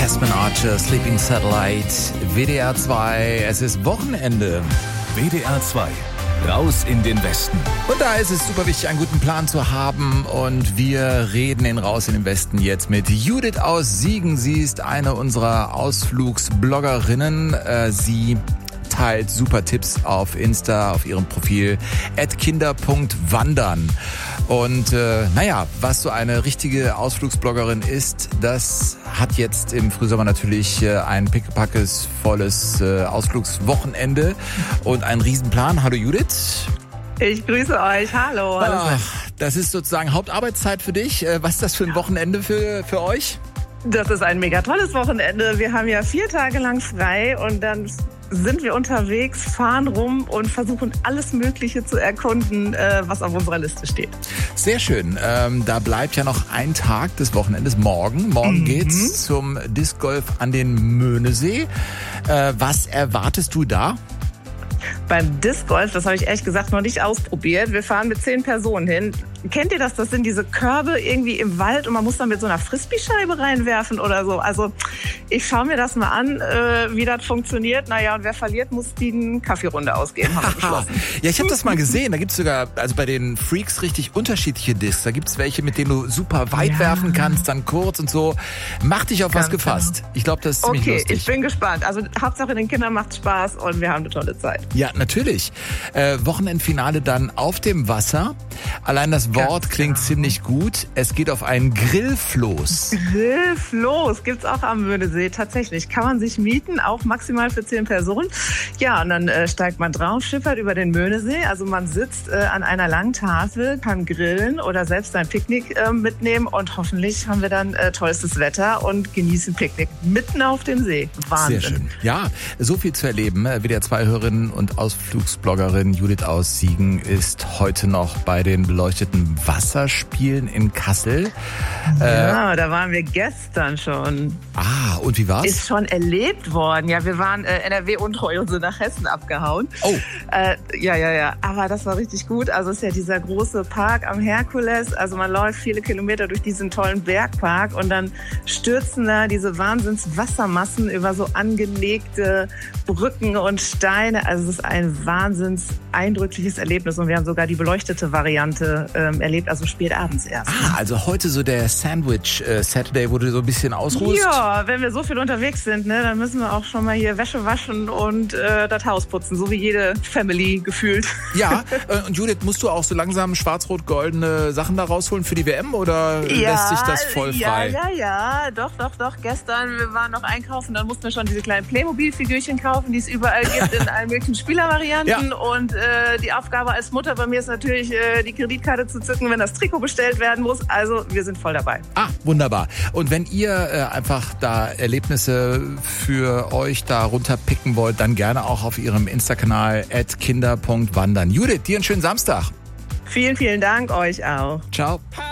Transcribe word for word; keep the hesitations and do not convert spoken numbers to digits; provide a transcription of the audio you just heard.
Casman Archer, Sleeping Satellite, W D R zwei. Es ist Wochenende. W D R zwei. Raus in den Westen. Und da ist es super wichtig, einen guten Plan zu haben. Und wir reden in Raus in den Westen jetzt mit Judith aus Siegen. Sie ist eine unserer Ausflugsbloggerinnen. Äh, sie teilt super Tipps auf Insta, auf ihrem Profil at kinder punkt wandern. Und äh, naja, was so eine richtige Ausflugsbloggerin ist, das hat jetzt im Frühsommer natürlich äh, ein pickepackes volles äh, Ausflugswochenende und einen Riesenplan. Hallo Judith. Ich grüße euch. Hallo. Hallo. Ach, das ist sozusagen Hauptarbeitszeit für dich. Was ist das für ein Wochenende für, für euch? Das ist ein mega tolles Wochenende. Wir haben ja vier Tage lang frei und dann sind wir unterwegs, fahren rum und versuchen alles Mögliche zu erkunden, was auf unserer Liste steht. Sehr schön. Ähm, da bleibt ja noch ein Tag des Wochenendes. Morgen. Morgen mhm. geht's zum Disc Golf an den Möhnesee. Äh, was erwartest du da? Beim Disc Golf, das habe ich ehrlich gesagt noch nicht ausprobiert. Wir fahren mit zehn Personen hin. Kennt ihr das? Das sind diese Körbe irgendwie im Wald und man muss dann mit so einer Frisbee-Scheibe reinwerfen oder so. Also ich schaue mir das mal an, äh, wie das funktioniert. Naja, und wer verliert, muss die eine Kaffeerunde ausgeben, haben wir beschlossen. Ja, ich habe das mal gesehen. Da gibt's sogar, also bei den Freaks richtig unterschiedliche Discs. Da gibt's welche, mit denen du super weit ja. werfen kannst, dann kurz und so. Mach dich auf Ganz was gefasst. Genau. Ich glaube, das ist ziemlich okay, lustig. Okay, ich bin gespannt. Also Hauptsache den Kindern macht Spaß und wir haben eine tolle Zeit. Ja, natürlich. Äh, Wochenendfinale dann auf dem Wasser. Allein das Wort Ganz klingt genau. ziemlich gut. Es geht auf einen Grillfloß. Grillfloß gibt's auch am Möhnesee. Tatsächlich kann man sich mieten, auch maximal für zehn Personen. Ja, und dann äh, steigt man drauf, schippert über den Möhnesee. Also man sitzt äh, an einer langen Tafel, kann grillen oder selbst ein Picknick äh, mitnehmen. Und hoffentlich haben wir dann äh, tollstes Wetter und genießen Picknick mitten auf dem See. Wahnsinn. Sehr schön. Ja, so viel zu erleben. W D R zwei-Hörerin und Ausflugsbloggerin Judith aus Siegen ist heute noch bei den beleuchteten Wasserspielen in Kassel. Ja, äh, da waren wir gestern schon. Ah, und wie war's? Ist schon erlebt worden. Ja, wir waren äh, N R W untreu und sind nach Hessen abgehauen. Oh. Äh, ja, ja, ja. Aber das war richtig gut. Also es ist ja dieser große Park am Herkules. Also man läuft viele Kilometer durch diesen tollen Bergpark und dann stürzen da diese Wahnsinns-Wassermassen über so angelegte Brücken und Steine. Also es ist ein wahnsinns eindrückliches Erlebnis und wir haben sogar die beleuchtete Variante ähm, erlebt, also spät abends erst. Ah, also heute so der Sandwich äh, Saturday, wo du so ein bisschen ausruhst? Ja, wenn wir so viel unterwegs sind, ne, dann müssen wir auch schon mal hier Wäsche waschen und äh, das Haus putzen, so wie jede Family gefühlt. Ja, äh, und Judith, musst du auch so langsam schwarz-rot-goldene Sachen da rausholen für die W M oder ja, lässt sich das voll frei? Ja, ja, ja, doch, doch, doch. Gestern, wir waren noch einkaufen, dann mussten wir schon diese kleinen Playmobil-Figürchen kaufen, die es überall gibt in allen möglichen Spielervarianten. Ja. Und äh, die Aufgabe als Mutter bei mir ist natürlich, äh, die Kreditkarte zu zücken, wenn das Trikot bestellt werden muss. Also wir sind voll dabei. Ah, wunderbar. Und wenn ihr äh, einfach da Erlebnisse für euch da runterpicken wollt, dann gerne auch auf ihrem Insta-Kanal at kinder punkt wandern. Judith, dir einen schönen Samstag. Vielen, vielen Dank euch auch. Ciao.